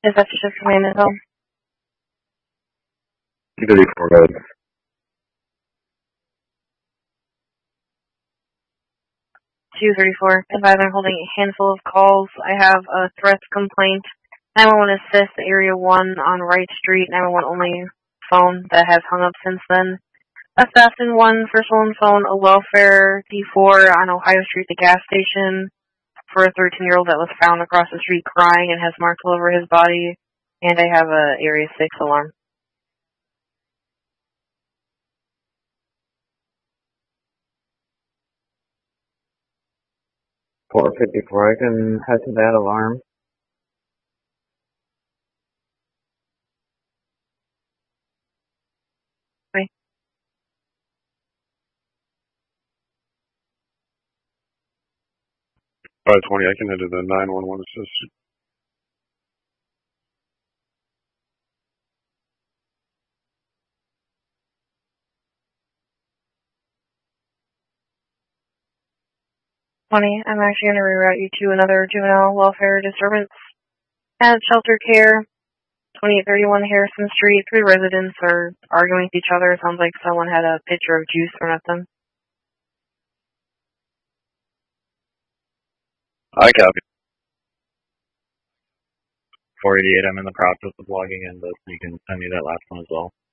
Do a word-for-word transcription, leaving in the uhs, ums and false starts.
Is that just command as well? two thirty-four mode. two thirty-four. If I've been holding a handful of calls, I have a threats complaint. nine one one assist, Area one on Wright Street, nine one one only phone that has hung up since then. Assassin one, first one phone, a welfare D four on Ohio Street, the gas station, for a thirteen-year-old that was found across the street crying and has marks all over his body. And I have a Area six alarm. four fifty-four, I can head to that alarm. Okay. five twenty, I can head to the nine one one assist. twenty, I'm actually going to reroute you to another juvenile welfare disturbance at shelter care. twenty-eight thirty-one Harrison Street. Three residents are arguing with each other. It sounds like someone had a pitcher of juice thrown at them. I copy. four eighty-eight, I'm in the process of logging in, but you can send me that last one as well.